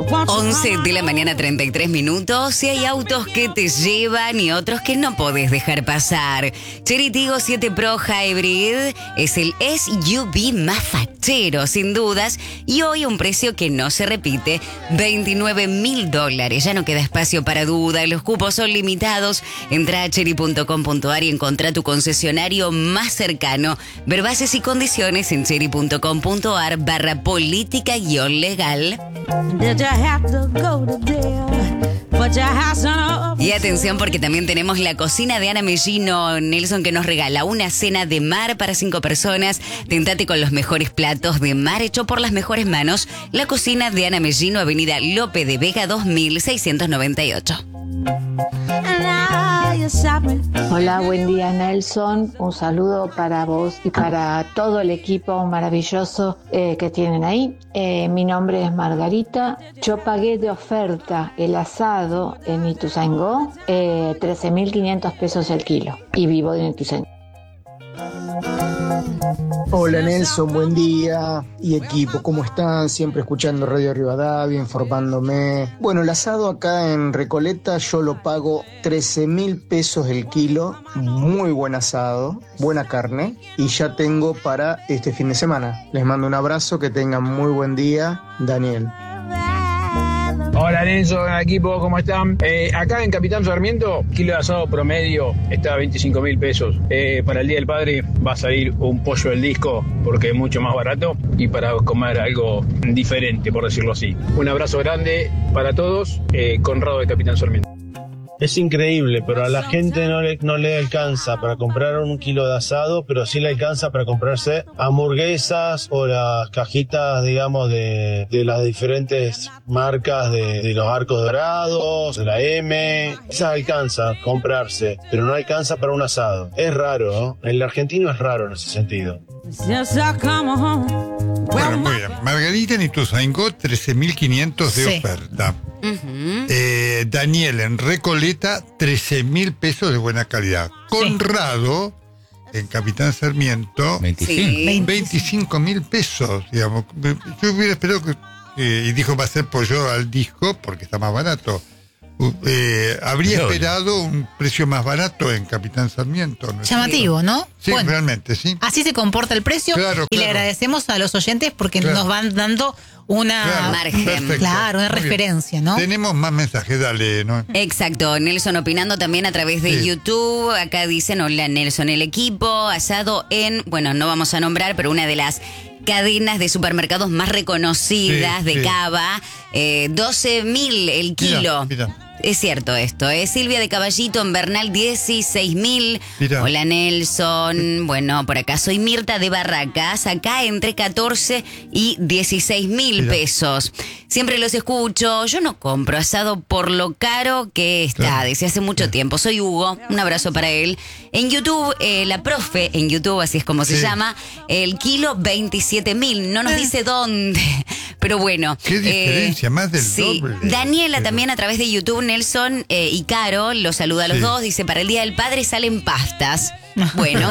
11 de la mañana, 33 minutos. Y hay autos que te llevan y otros que no podés dejar pasar. Chery Tiggo 7 Pro Hybrid es el SUV más fachero, sin dudas. Y hoy un precio que no se repite, $29.000. Ya no queda espacio para duda. Los cupos son limitados. Entra a chery.com.ar y encontrá tu concesionario más cercano. Ver bases y condiciones en chery.com.ar/política-legal. Y atención, porque también tenemos la cocina de Ana Mellino, Nelson, que nos regala una cena de mar para 5 personas. Tentate con los mejores platos de mar hecho por las mejores manos. La cocina de Ana Mellino, Avenida Lope de Vega 2698. Hola, buen día, Nelson. Un saludo para vos y para todo el equipo maravilloso que tienen ahí. Mi nombre es Margarita. Yo pagué de oferta el asado en Ituzaingó, 13.500 pesos el kilo, y vivo en Ituzaingó. Hola Nelson, buen día y equipo, ¿cómo están? Siempre escuchando Radio Rivadavia, informándome. Bueno, el asado acá en Recoleta yo lo pago 13.000 pesos el kilo, muy buen asado, buena carne, y ya tengo para este fin de semana. Les mando un abrazo, que tengan muy buen día, Daniel. Hola Nelson, equipo, ¿cómo están? Acá en Capitán Sarmiento, kilo de asado promedio está a 25.000 pesos. Para el Día del Padre va a salir un pollo del disco porque es mucho más barato y para comer algo diferente, por decirlo así. Un abrazo grande para todos, Conrado de Capitán Sarmiento. Es increíble, pero a la gente no le alcanza para comprar un kilo de asado, pero sí le alcanza para comprarse hamburguesas o las cajitas, digamos, de las diferentes marcas de los arcos dorados, de la M. Esas alcanza a comprarse, pero no alcanza para un asado. Es raro, ¿no? El argentino es raro en ese sentido. Bueno, muy bien. Margarita en Ituzaingó, 13.500 de oferta. Daniel en Recoleta, 13.000 pesos de buena calidad. Conrado en Capitán Sarmiento, 25.000 pesos, digamos. Yo hubiera esperado que, y dijo va a ser pollo al disco porque está más barato. Habría esperado un precio más barato en Capitán Sarmiento, ¿no? Llamativo, ¿no? Sí, bueno, realmente, sí. Así se comporta el precio, claro, y le agradecemos a los oyentes porque nos van dando una margen, una referencia, ¿no? Tenemos más mensajes, dale, ¿no? Exacto, Nelson opinando también a través de YouTube. Acá dicen, hola Nelson, el equipo asado en, bueno, no vamos a nombrar, pero una de las cadenas de supermercados más reconocidas de Cava, 12.000 el kilo. Mira. Es cierto esto, Silvia de Caballito en Bernal, 16.000. Hola Nelson, bueno, por acá soy Mirta de Barracas, acá entre 14 y 16.000 pesos. Siempre los escucho, yo no compro asado por lo caro que está, desde hace mucho tiempo. Soy Hugo, un abrazo para él. En YouTube, la profe en YouTube, así es como se llama, el kilo 27.000, no nos dice dónde, pero bueno. Qué diferencia, más del doble. Daniela también a través de YouTube, Nelson y Caro, los saluda a los dos, dice, para el Día del Padre salen pastas. Bueno,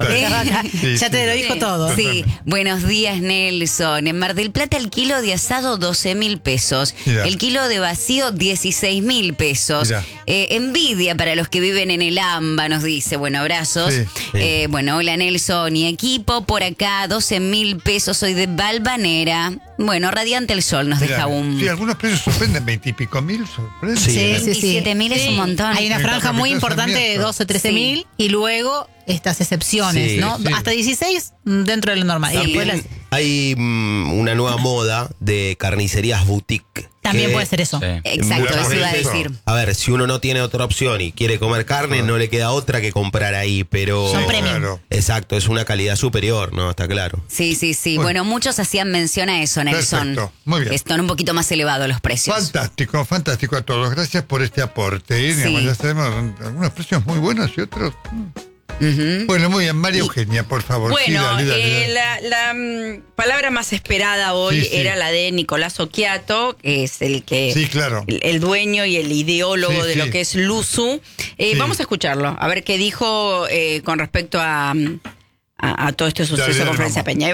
ya te lo dijo todo. Sí, buenos días Nelson. En Mar del Plata el kilo de asado 12.000 pesos. Mirá. El kilo de vacío 16.000 pesos. Envidia para los que viven en el AMBA, nos dice. Bueno, abrazos. Bueno, hola Nelson y equipo. Por acá 12.000 pesos. Soy de Valvanera. Bueno, radiante el sol nos deja un... Sí, algunos precios sorprenden, 20 y pico mil sorprenden. Sí. 27.000 es un montón. Hay una franja muy importante de 12, 13.000 y luego estas excepciones, ¿no? Hasta 16 dentro de lo normal. Hay una nueva moda de carnicerías boutique. También puede ser eso. Exacto, eso iba a decir. A ver, si uno no tiene otra opción y quiere comer carne, no le queda otra que comprar ahí, pero... Son premium. Exacto, es una calidad superior, ¿no? Está claro. Sí. Bueno, muchos hacían mención a eso, Nelson. Perfecto, muy bien. Están un poquito más elevados los precios. Fantástico a todos. Gracias por este aporte. Ya sabemos algunos precios muy buenos y otros... Bueno, muy bien, María Eugenia, por favor. Bueno, dale. La palabra más esperada hoy era la de Nicolás Occhiato, que es el que el dueño y el ideólogo de lo que es Luzu. Vamos a escucharlo, a ver qué dijo con respecto a todo este suceso con Florencia Peña. Ahí vamos.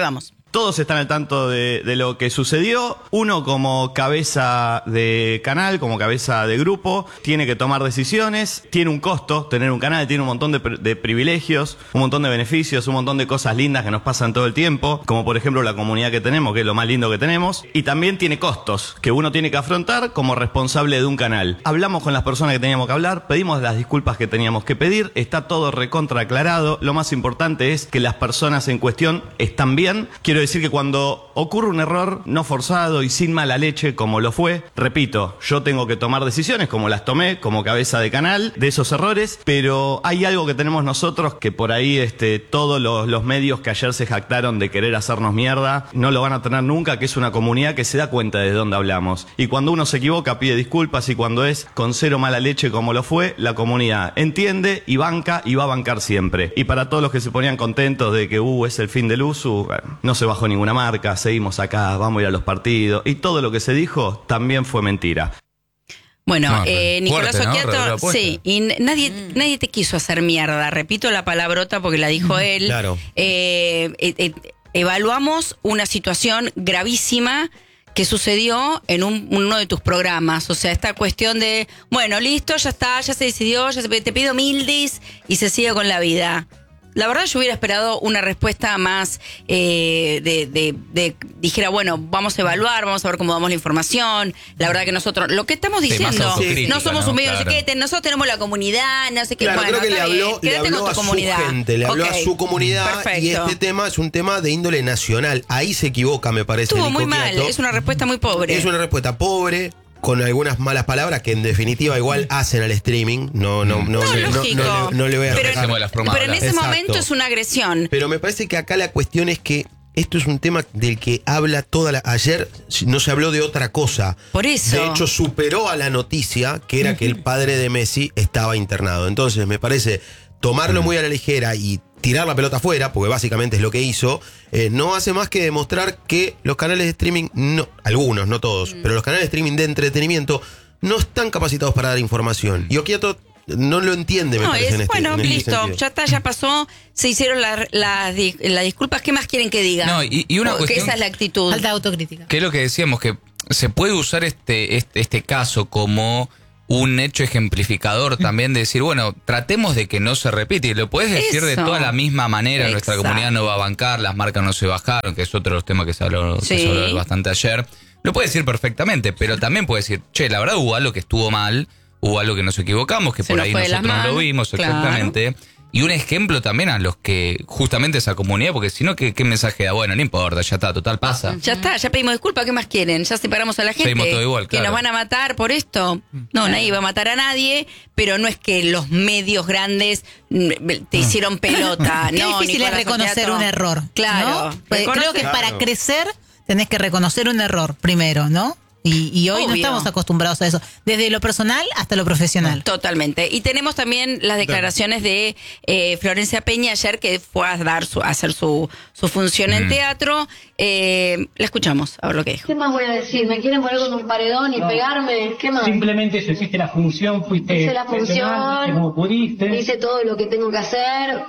Todos están al tanto de lo que sucedió. Uno como cabeza de canal, como cabeza de grupo, tiene que tomar decisiones. Tiene un costo tener un canal, tiene un montón de privilegios, un montón de beneficios, un montón de cosas lindas que nos pasan todo el tiempo, como por ejemplo la comunidad que tenemos, que es lo más lindo que tenemos. Y también tiene costos que uno tiene que afrontar como responsable de un canal. Hablamos con las personas que teníamos que hablar, pedimos las disculpas que teníamos que pedir, está todo recontra aclarado. Lo más importante es que las personas en cuestión están bien. Quiero decir que cuando ocurre un error no forzado y sin mala leche como lo fue, repito, yo tengo que tomar decisiones como las tomé como cabeza de canal de esos errores, pero hay algo que tenemos nosotros que por ahí todos los medios que ayer se jactaron de querer hacernos mierda no lo van a tener nunca, que es una comunidad que se da cuenta de dónde hablamos. Y cuando uno se equivoca pide disculpas, y cuando es con cero mala leche como lo fue, la comunidad entiende y banca y va a bancar siempre. Y para todos los que se ponían contentos de que es el fin del USU, no se bajó ninguna marca, seguimos acá, vamos a ir a los partidos, y todo lo que se dijo también fue mentira. Bueno, Nicolás Occhiato, sí, y nadie te quiso hacer mierda, repito la palabrota porque la dijo él. Claro. Evaluamos una situación gravísima que sucedió en uno de tus programas. O sea, esta cuestión de, bueno, listo, ya está, ya se decidió, te pido mildis y se sigue con la vida. La verdad yo hubiera esperado una respuesta más dijera, bueno, vamos a evaluar, vamos a ver cómo damos la información. La verdad que nosotros, lo que estamos diciendo, no somos un medio, no sé qué, nosotros tenemos la comunidad, no sé qué. Claro, bueno, creo que le habló a comunidad. Su gente, le habló a su comunidad. Perfecto. Y este tema es un tema de índole nacional. Ahí se equivoca, me parece. Estuvo muy mal, es una respuesta muy pobre. Es una respuesta pobre, con algunas malas palabras que en definitiva igual hacen al streaming. No le voy a pero en ese momento es una agresión. Pero me parece que acá la cuestión es que esto es un tema del que habla ayer no se habló de otra cosa. Por eso. De hecho, superó a la noticia que era que el padre de Messi estaba internado. Entonces, me parece tomarlo muy a la ligera y tirar la pelota afuera, porque básicamente es lo que hizo, no hace más que demostrar que los canales de streaming, algunos, no todos, pero los canales de streaming de entretenimiento no están capacitados para dar información. Y Occhiato no lo entiende, me parece. Listo, ya está, ya pasó, se hicieron las disculpas, ¿qué más quieren que diga? No, y una cuestión, que esa es la actitud. Alta autocrítica. Que es lo que decíamos, que se puede usar este caso como un hecho ejemplificador también de decir, bueno, tratemos de que no se repite. Y lo puedes decir de toda la misma manera. Exacto. Nuestra comunidad no va a bancar, las marcas no se bajaron, que es otro de los temas que se habló bastante ayer. Lo puedes decir perfectamente, pero también puedes decir, che, la verdad hubo algo que estuvo mal, hubo algo que nos equivocamos, que por ahí nosotros no lo vimos, exactamente. Y un ejemplo también a los que, justamente esa comunidad, porque si no, ¿qué mensaje da? Bueno, no importa, ya está, total pasa. Ya está, ya pedimos disculpas, ¿qué más quieren? Ya separamos a la gente. Seguimos todo igual, claro. ¿Que nos van a matar por esto? No, nadie va a matar a nadie, pero no es que los medios grandes te hicieron pelota. Qué difícil es reconocer un error. Claro. ¿no? Creo que para crecer tenés que reconocer un error primero, ¿no? Y hoy no estamos acostumbrados a eso, desde lo personal hasta lo profesional. Totalmente. Y tenemos también las declaraciones de Florencia Peña ayer, que fue a hacer su función en teatro. La escuchamos, a ver lo que dijo. ¿Qué más voy a decir? ¿Me quieren poner con un paredón y pegarme? ¿Qué más? Simplemente eso, hiciste la función, hice la función, como pudiste. Hice todo lo que tengo que hacer.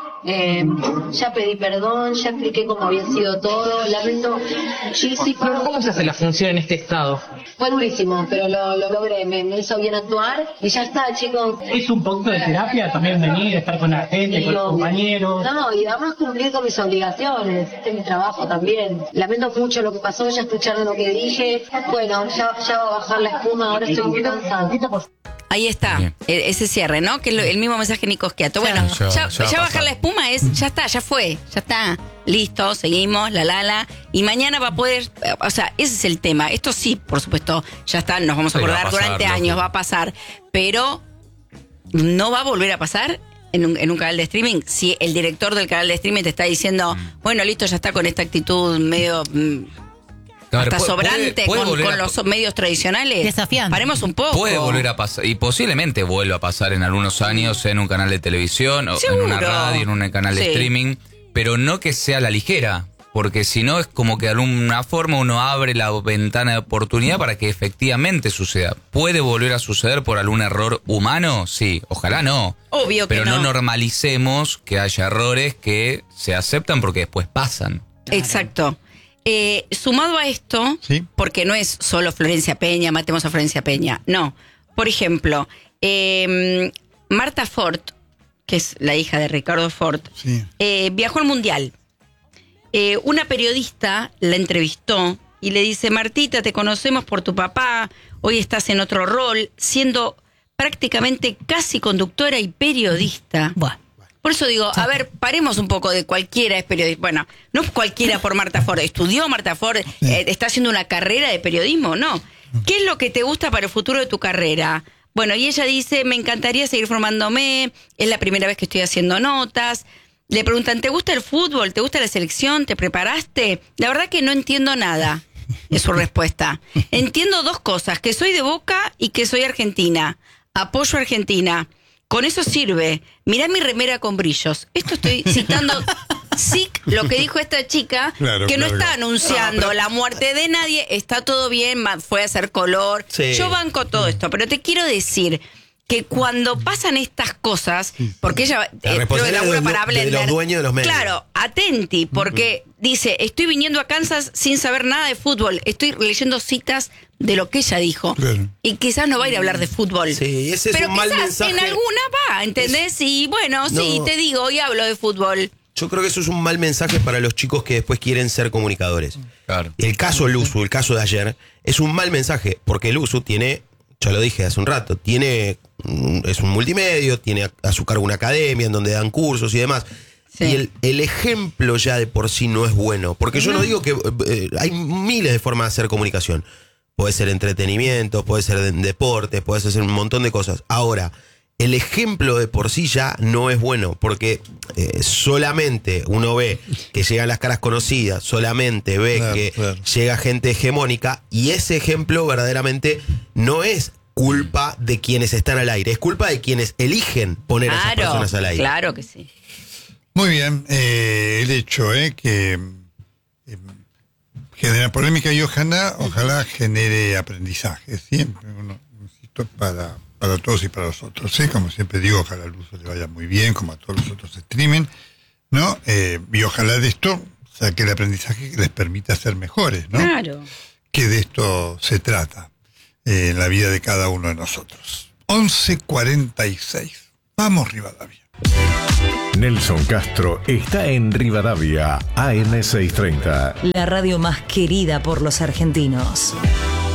Ya pedí perdón, ya expliqué cómo había sido todo. Lamento muchísimo. Pero ¿cómo se hace la función en este estado? Fue durísimo, pero lo logré. Me hizo bien actuar y ya está, chicos. Es un poquito de terapia también venir, estar con la gente, con los compañeros. No, y además cumplir con mis obligaciones. Este es mi trabajo también. Lamento mucho lo que pasó, ya escucharon lo que dije. Bueno, ya va a bajar la espuma, ahora estoy muy cansada. Ahí está, ese cierre, ¿no? Que es el mismo mensaje de Nico Occhiato. Bueno, ya bajar la espuma ya está, ya fue, ya está. Listo, seguimos, y mañana va a poder, o sea, ese es el tema. Esto sí, por supuesto, ya está, nos vamos a acordar durante años, va a pasar, pero no va a volver a pasar en un canal de streaming. Si el director del canal de streaming te está diciendo, bueno, listo, ya está con esta actitud medio... hasta sobrante con los medios tradicionales. Desafiante. Paremos un poco. Puede volver a pasar, y posiblemente vuelva a pasar en algunos años en un canal de televisión, o en una radio, en un canal de streaming, pero no que sea a la ligera, porque si no es como que de alguna forma uno abre la ventana de oportunidad para que efectivamente suceda. ¿Puede volver a suceder por algún error humano? Sí, ojalá no. Obvio que pero no normalicemos que haya errores que se aceptan porque después pasan. Exacto. Sumado a esto, ¿sí? Porque no es solo Florencia Peña, matemos a Florencia Peña, no. Por ejemplo, Marta Ford, que es la hija de Ricardo Ford, sí. Viajó al Mundial. Una periodista la entrevistó y le dice: Martita, te conocemos por tu papá, hoy estás en otro rol, siendo prácticamente casi conductora y periodista. Bueno. Por eso digo, a ver, paremos un poco de cualquiera es periodista. Bueno, no cualquiera por Marta Ford. Estudió Marta Ford, está haciendo una carrera de periodismo, no. ¿Qué es lo que te gusta para el futuro de tu carrera? Bueno, y ella dice: me encantaría seguir formándome, es la primera vez que estoy haciendo notas. Le preguntan: ¿te gusta el fútbol? ¿Te gusta la selección? ¿Te preparaste? La verdad que no entiendo nada, es su respuesta. Entiendo dos cosas, que soy de Boca y que soy argentina. Apoyo a Argentina. Con eso sirve. Mirá mi remera con brillos. Esto estoy citando lo que dijo esta chica, claro, que no claro. está anunciando la muerte de nadie. Está todo bien, fue a hacer color. Sí. Yo banco todo esto, pero te quiero decir que cuando pasan estas cosas, porque ella de los dueños de los medios. Claro, atenti, porque dice: estoy viniendo a Kansas sin saber nada de fútbol. Estoy leyendo citas de lo que ella dijo. Claro. Y quizás no va a ir a hablar de fútbol. Sí, ese es pero un mal quizás mensaje. en alguna va, ¿entendés? Y bueno, sí, No. te digo, hoy hablo de fútbol. Yo creo que eso es un mal mensaje para los chicos que después quieren ser comunicadores. Claro. El caso Luzu, el caso de ayer, es un mal mensaje, porque Luzu tiene, yo lo dije hace un rato, es un multimedio, tiene a su cargo una academia en donde dan cursos y demás. Sí. Y el ejemplo ya de por sí no es bueno, porque yo no digo que hay miles de formas de hacer comunicación. Puede ser entretenimiento, puede ser deporte, puede ser un montón de cosas. Ahora, el ejemplo de por sí ya no es bueno, porque solamente uno ve que llegan las caras conocidas, solamente ve llega gente hegemónica, y ese ejemplo verdaderamente no es culpa de quienes están al aire, es culpa de quienes eligen poner a esas personas al aire. Claro que sí. Muy bien, el hecho que genera polémica y ojalá genere aprendizaje, siempre, insisto, para todos y para los otros, ¿sí? Como siempre digo, ojalá al uso le vaya muy bien, como a todos los otros streaming, ¿no? Y ojalá de esto saque el aprendizaje que les permita ser mejores, ¿no? Claro. Que de esto se trata en la vida de cada uno de nosotros. 11:46. Vamos, Rivadavia. Nelson Castro está en Rivadavia, AM630. La radio más querida por los argentinos.